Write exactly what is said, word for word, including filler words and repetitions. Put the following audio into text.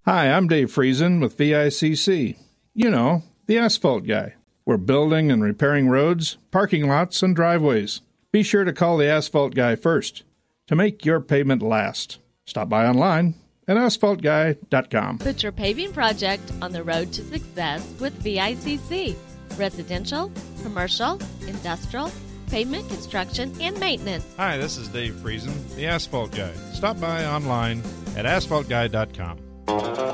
Hi, I'm Dave Friesen with V I C C. You know, the asphalt guy. We're building and repairing roads, parking lots, and driveways. Be sure to call the asphalt guy first to make your pavement last. Stop by online at asphalt guy dot com. Put your paving project on the road to success with V I C C. Residential, commercial, industrial, pavement construction, and maintenance. Hi, this is Dave Friesen, the Asphalt Guy. Stop by online at asphalt guy dot com.